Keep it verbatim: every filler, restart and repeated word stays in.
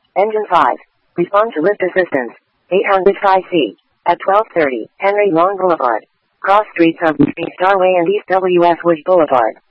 Engine five. Respond to lift assistance. eight hundred five C. At twelve thirty, Henry Long Boulevard. Cross streets of between Starway and East W F Woods Boulevard.